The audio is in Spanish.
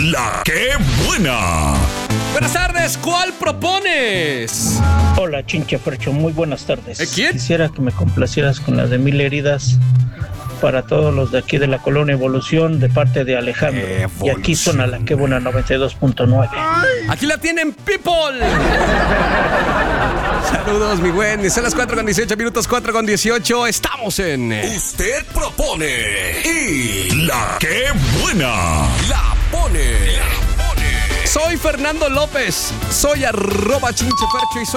La que buena. Buenas tardes, ¿cuál propones? Hola, Chinche Fercho, muy buenas tardes. ¿Quién? Quisiera que me complacieras con la de 1000 heridas para todos los de aquí de la colonia Evolución, de parte de Alejandro. Y aquí suena La que buena 92.9. Aquí la tienen, people. Saludos, mi buen. Son las 4:18, 4:18. Estamos en... Usted propone y la que buena La pone. Soy Fernando López. Soy @ChincheFercho y son